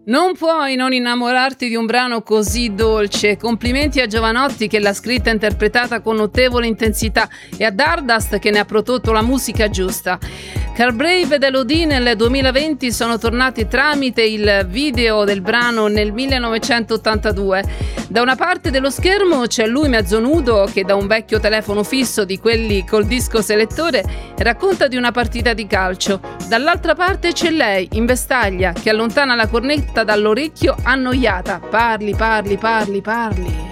Non puoi non innamorarti di un brano così dolce. Complimenti a Jovanotti che l'ha scritta e interpretata con notevole intensità e a Dardust che ne ha prodotto la musica giusta. Carbrave ed Elodie nel 2020 sono tornati tramite il video del brano nel 1982. Da una parte dello schermo c'è lui mezzo nudo che da un vecchio telefono fisso di quelli col disco selettore racconta di una partita di calcio. Dall'altra parte c'è lei in vestaglia che allontana la cornetta dall'orecchio annoiata. Parli.